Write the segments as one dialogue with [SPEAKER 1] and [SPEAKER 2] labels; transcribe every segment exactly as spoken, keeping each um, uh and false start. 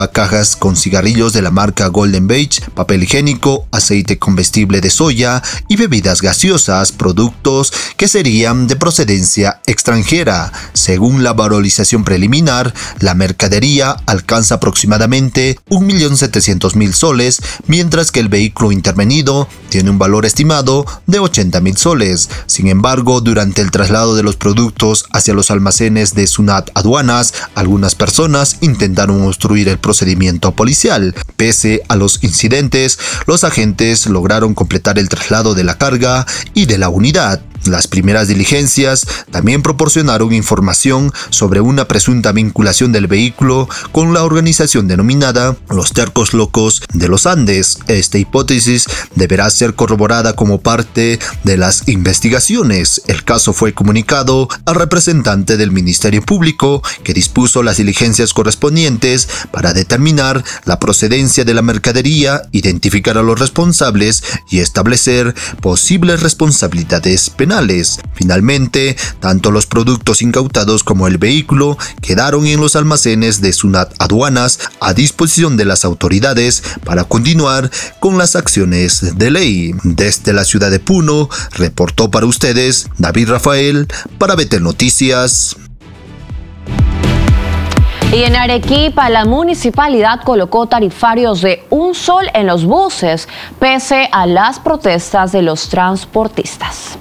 [SPEAKER 1] cajas con cigarrillos de la marca Golden Beach, papel higiénico, aceite comestible de soya y bebidas gaseosas, productos que serían de procedencia extranjera. Según la valorización preliminar, la mercadería alcanza aproximadamente un millón setecientos mil soles, mientras que el vehículo intervenido tiene un valor estimado de ochenta mil soles. Sin embargo, durante el traslado de los productos hacia los almacenes de Sunat Aduanas, algunas personas intentaron obstruir el procedimiento policial. Pese a los incidentes, los agentes lograron completar el traslado de la carga y de la unidad. Las primeras diligencias también proporcionaron información sobre una presunta vinculación del vehículo con la organización denominada Los Tercos Locos de los Andes. Esta hipótesis deberá ser corroborada como parte de las investigaciones. El caso fue comunicado al representante del Ministerio Público, que dispuso las diligencias correspondientes para determinar la procedencia de la mercadería, identificar a los responsables y establecer posibles responsabilidades penales. Finalmente, tanto los productos incautados como el vehículo quedaron en los almacenes de Sunat Aduanas a disposición de las autoridades para continuar con las acciones de ley. Desde la ciudad de Puno, reportó para ustedes David Rafael para Betel Noticias.
[SPEAKER 2] Y en Arequipa, la municipalidad colocó tarifarios de un sol en los buses, pese a las protestas de los transportistas.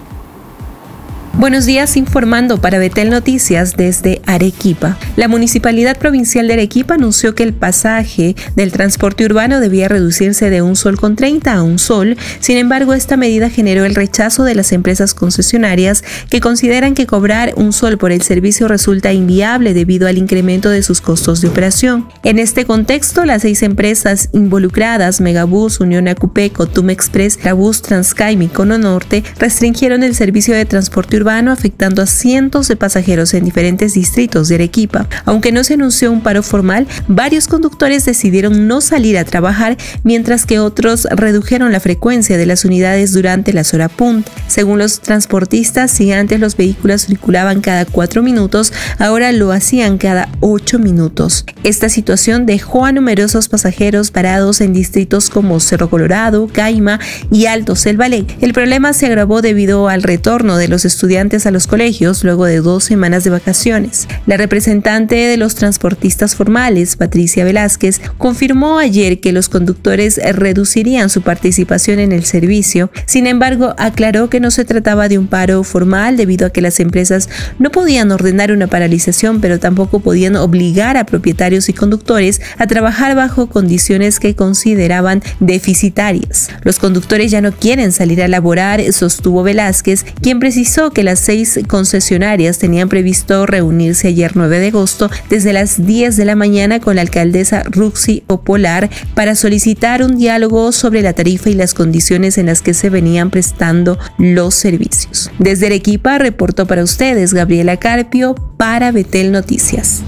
[SPEAKER 3] Buenos días, informando para Betel Noticias desde Arequipa. La Municipalidad Provincial de Arequipa anunció que el pasaje del transporte urbano debía reducirse de un sol con treinta a un sol. Sin embargo, esta medida generó el rechazo de las empresas concesionarias, que consideran que cobrar un sol por el servicio resulta inviable debido al incremento de sus costos de operación. En este contexto, las seis empresas involucradas, Megabús, Unión Acupeco, Tum Express, Trabús, Transcay, Micono Norte, restringieron el servicio de transporte urbano, afectando a cientos de pasajeros en diferentes distritos de Arequipa. Aunque no se anunció un paro formal, varios conductores decidieron no salir a trabajar, mientras que otros redujeron la frecuencia de las unidades durante las horas punta. Según los transportistas, si antes los vehículos circulaban cada cuatro minutos, ahora lo hacían cada ocho minutos. Esta situación dejó a numerosos pasajeros parados en distritos como Cerro Colorado, Caima y Alto Selvalé. El problema se agravó debido al retorno de los estudiantes a los colegios luego de dos semanas de vacaciones. La representante de los transportistas formales, Patricia Velázquez, confirmó ayer que los conductores reducirían su participación en el servicio. Sin embargo, aclaró que no se trataba de un paro formal debido a que las empresas no podían ordenar una paralización, pero tampoco podían obligar a propietarios y conductores a trabajar bajo condiciones que consideraban deficitarias. Los conductores ya no quieren salir a laborar, sostuvo Velázquez, quien precisó que las seis concesionarias tenían previsto reunirse ayer nueve de agosto desde las diez de la mañana con la alcaldesa Ruxi Opolar para solicitar un diálogo sobre la tarifa y las condiciones en las que se venían prestando los servicios. Desde Arequipa reportó para ustedes Gabriela Carpio para Betel Noticias.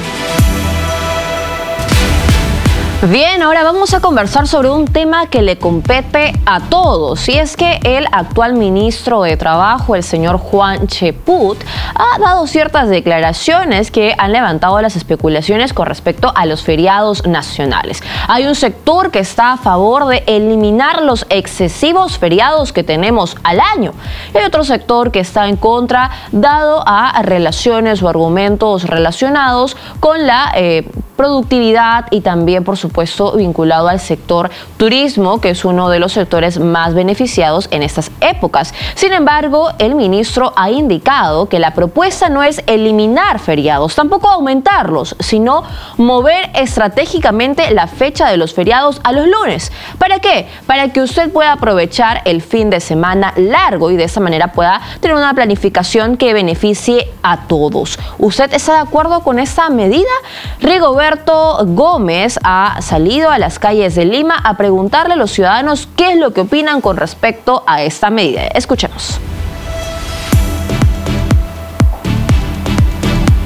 [SPEAKER 2] Bien, ahora vamos a conversar sobre un tema que le compete a todos, y es que el actual ministro de Trabajo, el señor Juan Cheput, ha dado ciertas declaraciones que han levantado las especulaciones con respecto a los feriados nacionales. Hay un sector que está a favor de eliminar los excesivos feriados que tenemos al año, y hay otro sector que está en contra, dado a relaciones o argumentos relacionados con la eh, productividad y también, por supuesto, vinculado al sector turismo, que es uno de los sectores más beneficiados en estas épocas. Sin embargo, el ministro ha indicado que la propuesta no es eliminar feriados, tampoco aumentarlos, sino mover estratégicamente la fecha de los feriados a los lunes. ¿Para qué? Para que usted pueda aprovechar el fin de semana largo y de esa manera pueda tener una planificación que beneficie a todos. ¿Usted está de acuerdo con esta medida? Rigoberto Gómez ha salido a las calles de Lima a preguntarle a los ciudadanos qué es lo que opinan con respecto a esta medida. Escuchemos.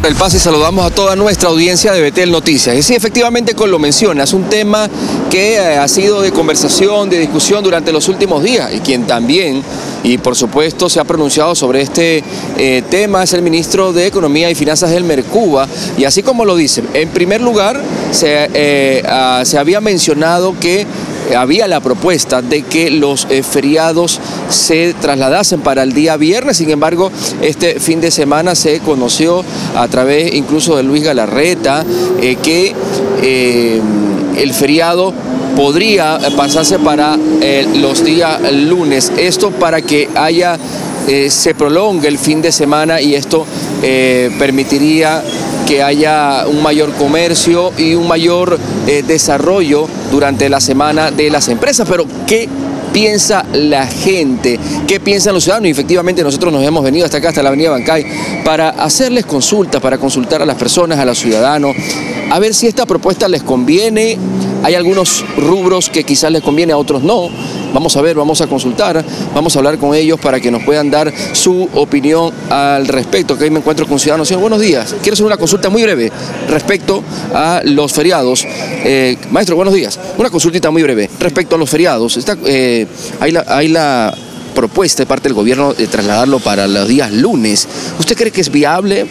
[SPEAKER 4] el pase y saludamos a toda nuestra audiencia de Betel Noticias. Y sí, efectivamente, como lo mencionas, un tema que eh, ha sido de conversación, de discusión durante los últimos días, y quien también, y por supuesto, se ha pronunciado sobre este eh, tema es el ministro de Economía y Finanzas, Helmer Cuba, y así como lo dice, en primer lugar, se, eh, uh, se había mencionado que había la propuesta de que los eh, feriados se trasladasen para el día viernes. Sin embargo, este fin de semana se conoció a través incluso de Luis Galarreta eh, que eh, el feriado podría pasarse para eh, los días lunes. Esto para que haya, eh, se prolongue el fin de semana, y esto eh, permitiría que haya un mayor comercio y un mayor eh, desarrollo durante la semana de las empresas. Pero ¿qué piensa la gente? ¿Qué piensan los ciudadanos? Y efectivamente nosotros nos hemos venido hasta acá, hasta la avenida Bancay, para hacerles consultas, para consultar a las personas, a los ciudadanos, a ver si esta propuesta les conviene. Hay algunos rubros que quizás les conviene, a otros no. Vamos a ver, vamos a consultar, vamos a hablar con ellos para que nos puedan dar su opinión al respecto. Que ahí me encuentro con un ciudadano. Señor, buenos días. Quiero hacer una consulta muy breve respecto a los feriados. Eh, maestro, buenos días. Una consultita muy breve respecto a los feriados. Está, eh, hay, la, hay la propuesta de parte del gobierno de trasladarlo para los días lunes. ¿Usted cree que es viable?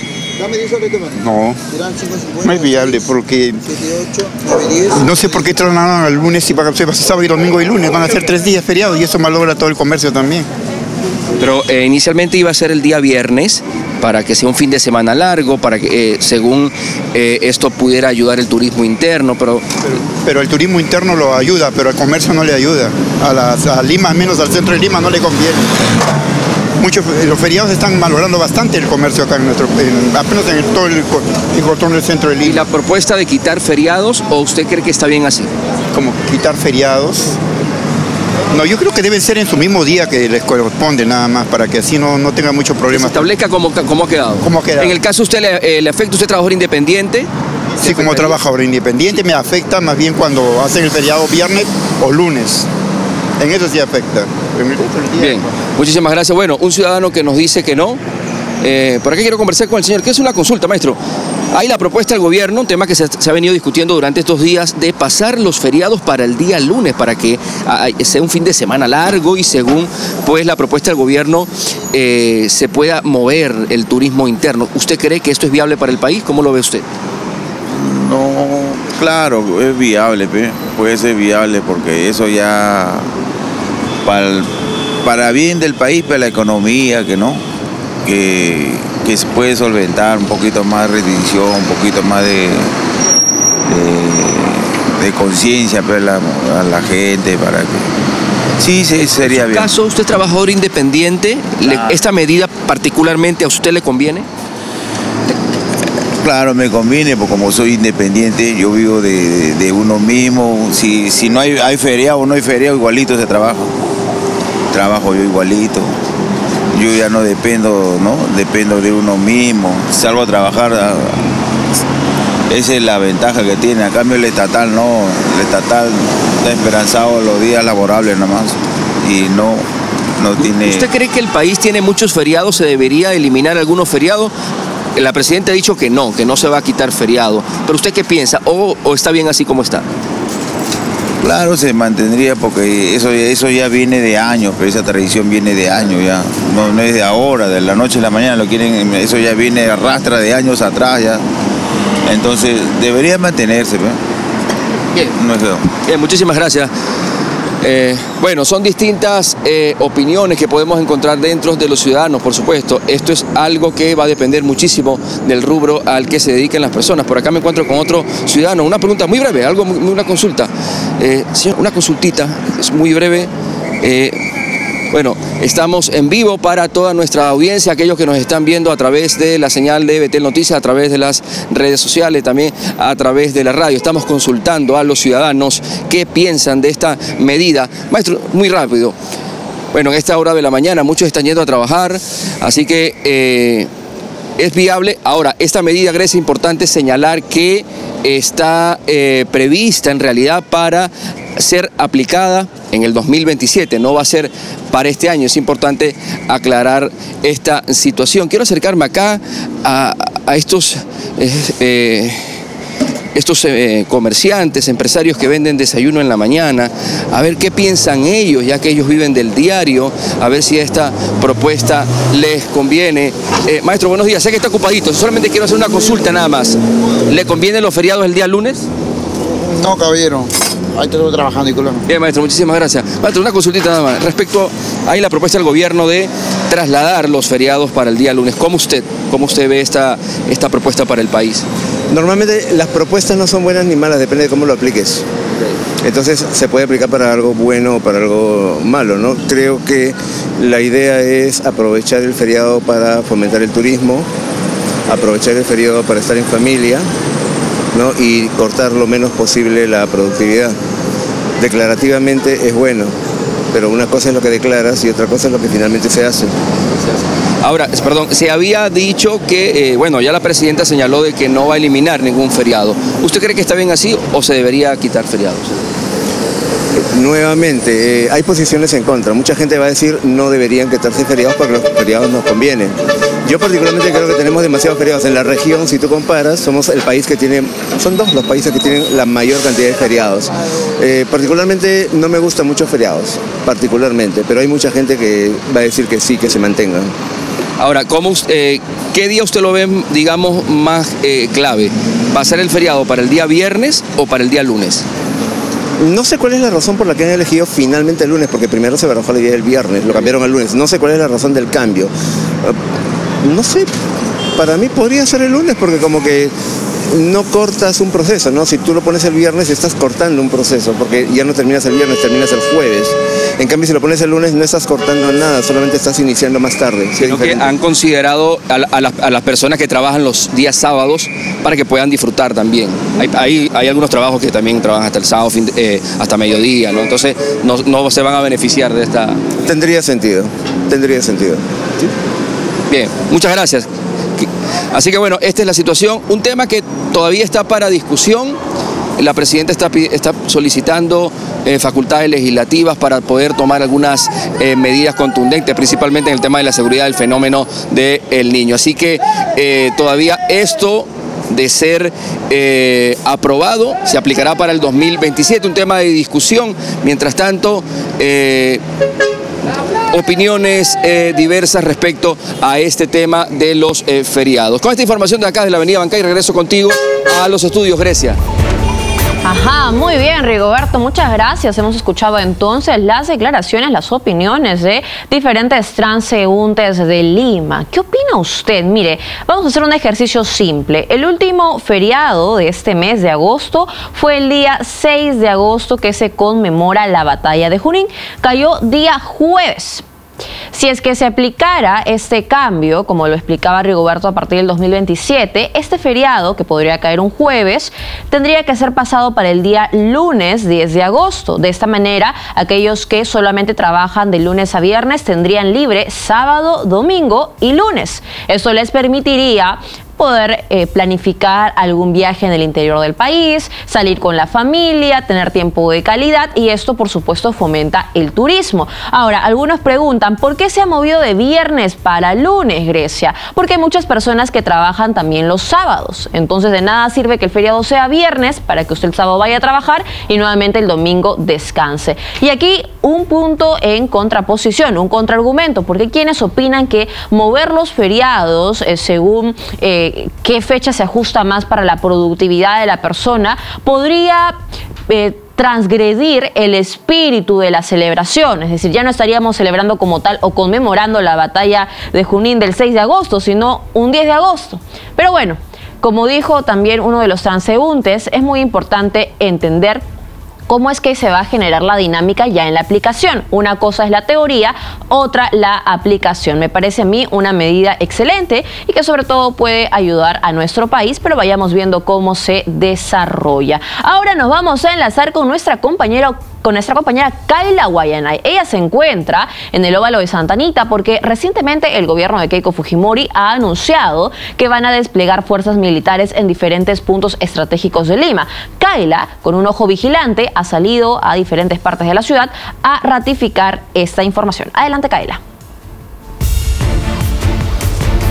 [SPEAKER 5] No, no es viable porque no sé por qué trasladan al lunes y para que se pase sábado y domingo y lunes. Van a ser tres días feriados y eso malogra todo el comercio también.
[SPEAKER 4] Pero eh, inicialmente iba a ser el día viernes para que sea un fin de semana largo, para que eh, según eh, esto pudiera ayudar el turismo interno, pero...
[SPEAKER 5] pero... Pero el turismo interno lo ayuda, pero al comercio no le ayuda. A, las, a Lima, menos al centro de Lima, no le conviene. Muchos, los feriados están valorando bastante el comercio acá en nuestro, en, apenas en el, todo el, el contorno del centro de Lima.
[SPEAKER 4] ¿Y la propuesta de quitar feriados, o usted cree que está bien así?
[SPEAKER 5] Como quitar feriados. No, yo creo que deben ser en su mismo día que les corresponde, nada más, para que así no, no tenga muchos problemas.
[SPEAKER 4] ¿Se establezca cómo, cómo ha quedado?
[SPEAKER 5] ¿Cómo ha quedado?
[SPEAKER 4] En el caso usted le, eh, le afecta, usted trabajador independiente.
[SPEAKER 5] Sí, como trabajador independiente me afecta más bien cuando hacen el feriado viernes o lunes. En eso sí afecta.
[SPEAKER 4] Bien, muchísimas gracias. Bueno, un ciudadano que nos dice que no. Eh, por aquí quiero conversar con el señor, que es una consulta, maestro. Hay la propuesta del gobierno, un tema que se, se ha venido discutiendo durante estos días, de pasar los feriados para el día lunes, para que a, sea un fin de semana largo, y según pues la propuesta del gobierno eh, se pueda mover el turismo interno. ¿Usted cree que esto es viable para el país? ¿Cómo lo ve usted?
[SPEAKER 6] No, claro, es viable, puede ser viable, porque eso ya para, el, para bien del país, para la economía, que no, que, que se puede solventar un poquito más de restricción, un poquito más de, de, de conciencia para la, a la gente, para que sí, sí sería bien.
[SPEAKER 4] En caso, usted es trabajador independiente,
[SPEAKER 6] Claro.
[SPEAKER 4] ¿esta medida particularmente a usted le conviene?
[SPEAKER 6] Claro, me conviene, porque como soy independiente, yo vivo de, de, de uno mismo. Si, si no hay, hay feriado o no hay feriado, igualito se trabaja. Trabajo yo igualito. Yo ya no dependo, ¿no? Dependo de uno mismo. Salgo a trabajar. A, esa es la ventaja que tiene. A cambio el estatal no. El estatal está esperanzado los días laborables nada más. Y no, no tiene...
[SPEAKER 4] ¿Usted cree que el país tiene muchos feriados? ¿Se debería eliminar algunos feriados? La presidenta ha dicho que no, que no se va a quitar feriado. ¿Pero usted qué piensa? ¿O, o está bien así como está?
[SPEAKER 6] Claro, se mantendría, porque eso, eso ya viene de años, pero esa tradición viene de años ya. No, no es de ahora, de la noche a la mañana lo quieren, eso ya viene, arrastra de años atrás ya. Entonces, debería mantenerse, ¿no?
[SPEAKER 4] Bien.
[SPEAKER 6] No es eso.
[SPEAKER 4] Bien, muchísimas gracias. Eh, bueno, son distintas eh, opiniones que podemos encontrar dentro de los ciudadanos, por supuesto. Esto es algo que va a depender muchísimo del rubro al que se dediquen las personas. Por acá me encuentro con otro ciudadano. Una pregunta muy breve, algo muy, una consulta. Eh, señor, una consultita, es muy breve. Eh, Bueno, estamos en vivo para toda nuestra audiencia, aquellos que nos están viendo a través de la señal de Betel Noticias, a través de las redes sociales, también a través de la radio. Estamos consultando a los ciudadanos qué piensan de esta medida. Maestro, muy rápido. Bueno, en esta hora de la mañana muchos están yendo a trabajar, así que eh, es viable. Ahora, esta medida, Grecia, es importante señalar que está eh, prevista en realidad para ser aplicada en el dos mil veintisiete, no va a ser para este año. Es importante aclarar esta situación. Quiero acercarme acá a, a estos... Eh, eh, estos eh, comerciantes, empresarios que venden desayuno en la mañana, a ver qué piensan ellos, ya que ellos viven del diario, a ver si esta propuesta les conviene. Eh, maestro, buenos días, sé que está ocupadito, solamente quiero hacer una consulta nada más. ¿Le convienen los feriados el día lunes?
[SPEAKER 7] No, caballero. Ahí estoy trabajando, Nicolás.
[SPEAKER 4] Bien, maestro, muchísimas gracias. Maestro, una consultita nada más. Respecto a la propuesta del gobierno de trasladar los feriados para el día lunes, ¿cómo usted, cómo usted ve esta, esta propuesta para el país?
[SPEAKER 8] Normalmente las propuestas no son buenas ni malas, depende de cómo lo apliques. Entonces se puede aplicar para algo bueno o para algo malo, ¿no? Creo que la idea es aprovechar el feriado para fomentar el turismo, aprovechar el feriado para estar en familia, ¿no? Y cortar lo menos posible la productividad. Declarativamente es bueno, pero una cosa es lo que declaras y otra cosa es lo que finalmente se hace.
[SPEAKER 4] Ahora, perdón, se había dicho que, eh, bueno, ya la presidenta señaló de que no va a eliminar ningún feriado. ¿Usted cree que está bien así o se debería quitar feriados?
[SPEAKER 8] Nuevamente, eh, hay posiciones en contra. Mucha gente va a decir no deberían quitarse feriados porque los feriados nos convienen. Yo particularmente creo que tenemos demasiados feriados. En la región, si tú comparas, somos el país que tiene, son dos los países que tienen la mayor cantidad de feriados. Eh, particularmente no me gustan muchos feriados, particularmente, pero hay mucha gente que va a decir que sí, que se mantengan.
[SPEAKER 4] Ahora, ¿cómo, eh, ¿qué día usted lo ve, digamos, más eh, clave? ¿Va a ser el feriado para el día viernes o para el día lunes?
[SPEAKER 8] No sé cuál es la razón por la que han elegido finalmente el lunes, porque primero se barajó el día del viernes, lo cambiaron al lunes. No sé cuál es la razón del cambio. No sé, para mí podría ser el lunes, porque como que no cortas un proceso, ¿no? Si tú lo pones el viernes, estás cortando un proceso, porque ya no terminas el viernes, terminas el jueves. En cambio, si lo pones el lunes, no estás cortando nada, solamente estás iniciando más tarde.
[SPEAKER 4] Sino que han considerado a, a, las, a las personas que trabajan los días sábados para que puedan disfrutar también. Hay, hay, hay algunos trabajos que también trabajan hasta el sábado, fin de, eh, hasta mediodía, ¿no? Entonces, no, no se van a beneficiar de esta...
[SPEAKER 8] Tendría sentido, tendría sentido. ¿Sí?
[SPEAKER 4] Bien, muchas gracias. Así que bueno, esta es la situación, un tema que todavía está para discusión. La presidenta está, está solicitando eh, facultades legislativas para poder tomar algunas eh, medidas contundentes, principalmente en el tema de la seguridad del fenómeno del niño. Así que eh, todavía esto de ser eh, aprobado se aplicará para el dos mil veintisiete, un tema de discusión. Mientras tanto, eh, opiniones eh, diversas respecto a este tema de los eh, feriados. Con esta información de acá de la Avenida Bancay, regreso contigo a los estudios, Grecia.
[SPEAKER 2] Ajá, muy bien, Rigoberto, muchas gracias. Hemos escuchado entonces las declaraciones, las opiniones de diferentes transeúntes de Lima. ¿Qué opina usted? Mire, vamos a hacer un ejercicio simple. El último feriado de este mes de agosto fue el día seis de agosto, que se conmemora la batalla de Junín. Cayó día jueves. Si es que se aplicara este cambio, como lo explicaba Rigoberto, a partir del dos mil veintisiete, este feriado, que podría caer un jueves, tendría que ser pasado para el día lunes diez de agosto. De esta manera, aquellos que solamente trabajan de lunes a viernes tendrían libre sábado, domingo y lunes. Esto les permitiría poder eh, planificar algún viaje en el interior del país, salir con la familia, tener tiempo de calidad, y esto por supuesto fomenta el turismo. Ahora, algunos preguntan, ¿por qué se ha movido de viernes para lunes, Grecia? Porque hay muchas personas que trabajan también los sábados, entonces de nada sirve que el feriado sea viernes para que usted el sábado vaya a trabajar y nuevamente el domingo descanse. Y aquí un punto en contraposición, un contraargumento, porque hay quienes opinan que mover los feriados eh, según eh, qué fecha se ajusta más para la productividad de la persona podría eh, transgredir el espíritu de la celebración. Es decir, ya no estaríamos celebrando como tal o conmemorando la batalla de Junín del seis de agosto, sino un diez de agosto. Pero bueno, como dijo también uno de los transeúntes, es muy importante entender cómo es que se va a generar la dinámica ya en la aplicación. Una cosa es la teoría, otra la aplicación. Me parece a mí una medida excelente y que sobre todo puede ayudar a nuestro país, pero vayamos viendo cómo se desarrolla. Ahora nos vamos a enlazar con nuestra compañera con nuestra compañera Kayla Guayanay. Ella se encuentra en el óvalo de Santa Anita porque recientemente el gobierno de Keiko Fujimori ha anunciado que van a desplegar fuerzas militares en diferentes puntos estratégicos de Lima. Kayla, con un ojo vigilante, ha salido a diferentes partes de la ciudad a ratificar esta información. Adelante, Kayla.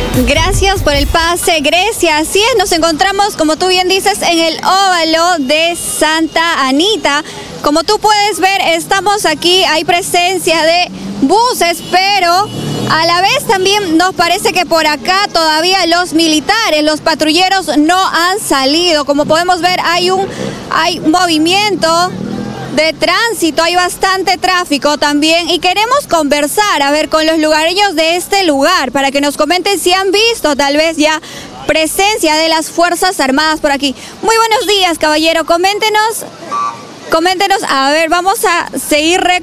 [SPEAKER 9] Gracias por el pase, Grecia. Así es, nos encontramos, como tú bien dices, en el óvalo de Santa Anita. Como tú puedes ver, estamos aquí, hay presencia de buses, pero a la vez también nos parece que por acá todavía los militares, los patrulleros no han salido. Como podemos ver, hay un hay movimiento de tránsito, hay bastante tráfico también y queremos conversar, a ver, con los lugareños de este lugar para que nos comenten si han visto tal vez ya presencia de las Fuerzas Armadas por aquí. Muy buenos días, caballero, coméntenos, coméntenos, a ver, vamos a seguir